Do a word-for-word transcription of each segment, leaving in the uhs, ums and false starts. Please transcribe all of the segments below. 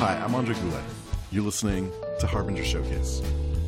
Hi, I'm Andre Goulet. You're listening to Harbinger Showcase.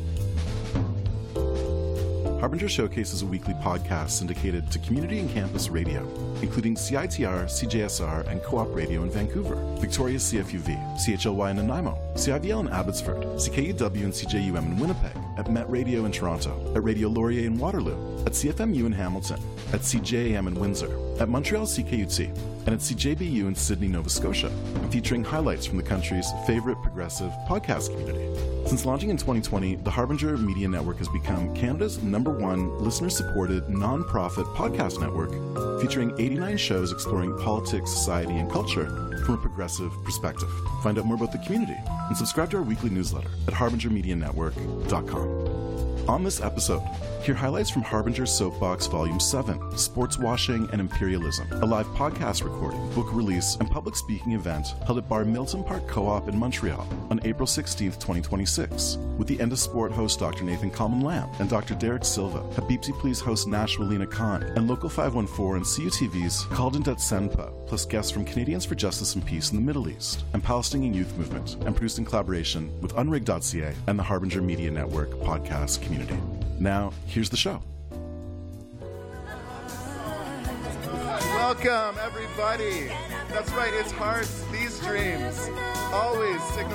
Harbinger Showcase is a weekly podcast syndicated to community and campus radio, including C I T R, C J S R, and Co-op Radio in Vancouver, Victoria's C F U V, C H L Y in Nanaimo, C I V L in Abbotsford, C K U W and C J U M in Winnipeg, at Met Radio in Toronto, at Radio Laurier in Waterloo, at C F M U in Hamilton, at C J A M in Windsor, at Montreal C K U T, and at C J B U in Sydney, Nova Scotia, and featuring highlights from the country's favorite progressive podcast community. Since launching in twenty twenty, the Harbinger Media Network has become Canada's number one listener-supported non-profit podcast network, featuring eighty-nine shows exploring politics, society, and culture from a progressive perspective. Find out more about the community and subscribe to our weekly newsletter at harbinger media network dot com. On this episode, hear highlights from Harbinger's Soapbox Volume seven, Sports Washing and Imperialism, a live podcast recording, book release, and public speaking event held at Bar Milton Park Co-op in Montreal on April sixteenth, twenty twenty-six, with the End of Sport host Doctor Nathan Kalman-Lamb and Doctor Derek Silva, Habibsi Please host Nash Walina Khan, and Local five one four and C U T V's Khaldan Senpa, plus guests from Canadians for Justice and Peace in the Middle East and Palestinian Youth Movement, and produced in collaboration with unrig dot c a and the Harbinger Media Network podcast community. Now, here's the show. Welcome, everybody. That's right, it's Hearts, These Dreams. Always signal